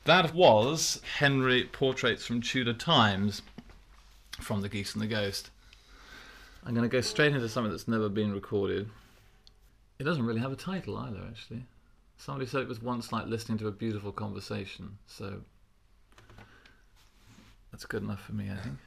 That was Henry Portraits from Tudor Times from The Geese and the Ghost. I'm going to go straight into something that's never been recorded. It doesn't really have a title either, actually. Somebody said it was once like listening to a beautiful conversation, so that's good enough for me, I think.